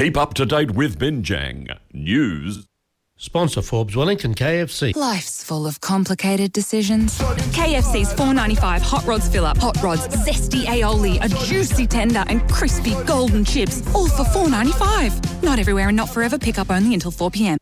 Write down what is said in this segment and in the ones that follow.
Keep up to date with Binjang News. Sponsor Forbes Wellington KFC. Life's full of complicated decisions. KFC's $4.95 Hot Rods Fill-Up. Hot Rods, zesty aioli, a juicy tender and crispy golden chips, all for $4.95. Not everywhere and not forever. Pick up only until 4 p.m.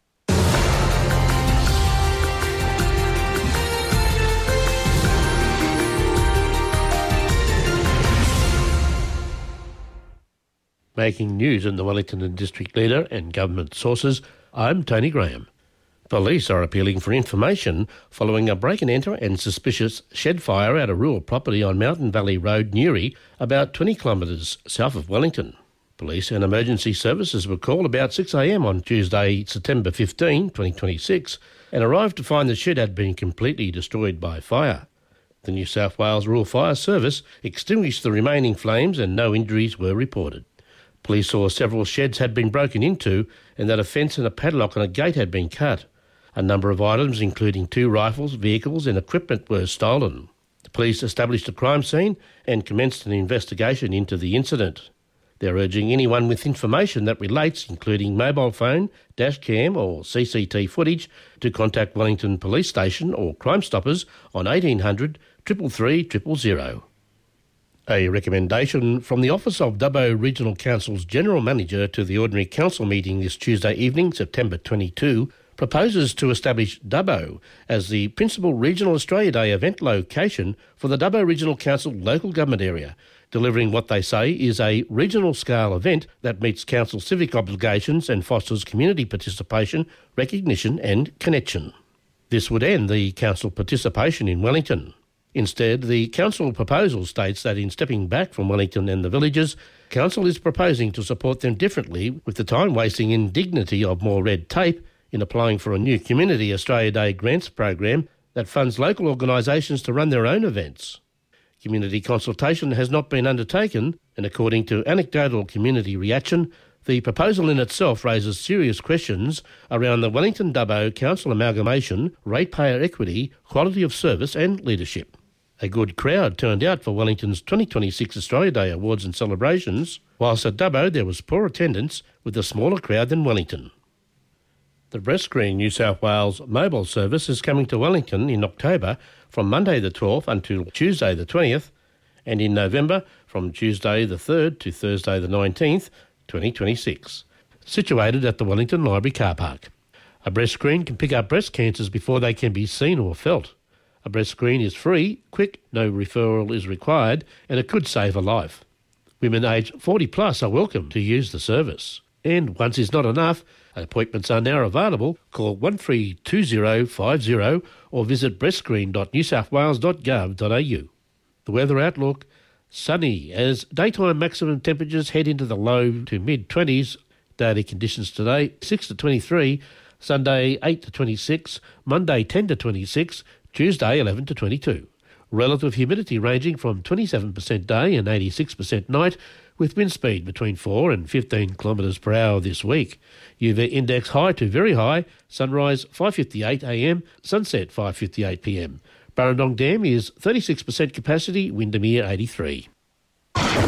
Making news in the Wellington and District Leader and government sources, I'm Tony Graham. Police are appealing for information following a break-and-enter and suspicious shed fire at a rural property on Mountain Valley Road, Newry, about 20 kilometres south of Wellington. Police and emergency services were called about 6 a.m. on Tuesday, September 15, 2026, and arrived to find the shed had been completely destroyed by fire. The New South Wales Rural Fire Service extinguished the remaining flames and no injuries were reported. Police saw several sheds had been broken into and that a fence and a padlock on a gate had been cut. A number of items, including 2 rifles, vehicles and equipment, were stolen. The police established a crime scene and commenced an investigation into the incident. They're urging anyone with information that relates, including mobile phone, dash cam or CCTV footage, to contact Wellington Police Station or Crime Stoppers on 1800 333 000. A recommendation from the Office of Dubbo Regional Council's General Manager to the Ordinary Council meeting this Tuesday evening, September 22, proposes to establish Dubbo as the principal Regional Australia Day event location for the Dubbo Regional Council local government area, delivering what they say is a regional-scale event that meets council civic obligations and fosters community participation, recognition and connection. This would end the council participation in Wellington. Instead, the council proposal states that in stepping back from Wellington and the villages, council is proposing to support them differently with the time-wasting indignity of more red tape in applying for a new Community Australia Day grants program that funds local organisations to run their own events. Community consultation has not been undertaken, and according to anecdotal community reaction, the proposal in itself raises serious questions around the Wellington-Dubbo Council amalgamation, ratepayer equity, quality of service and leadership. A good crowd turned out for Wellington's 2026 Australia Day Awards and celebrations, whilst at Dubbo there was poor attendance with a smaller crowd than Wellington. The Breast Screen New South Wales mobile service is coming to Wellington in October from Monday the 12th until Tuesday the 20th, and in November from Tuesday the 3rd to Thursday the 19th, 2026, situated at the Wellington Library car park. A breast screen can pick up breast cancers before they can be seen or felt. A breast screen is free, quick, no referral is required, and it could save a life. Women aged 40 plus are welcome to use the service. And once is not enough, appointments are now available. Call 132050 or visit breastscreen.newsouthwales.gov.au. The weather outlook: sunny as daytime maximum temperatures head into the low to mid-20s. Daily conditions today 6 to 23, Sunday 8 to 26, Monday 10 to 26, Tuesday 11 to 22. Relative humidity ranging from 27% day and 86% night, with wind speed between 4 and 15 kilometres per hour this week. UV index high to very high, sunrise 5:58 a.m, sunset 5:58 p.m. Burrendong Dam is 36% capacity, Windermere 83.